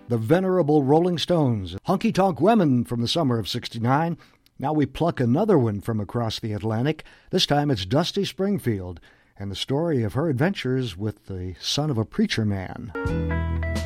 The venerable Rolling Stones, Honky Tonk Women from the summer of '69. Now we pluck another one from across the Atlantic. This time it's Dusty Springfield and the story of her adventures with the son of a preacher man.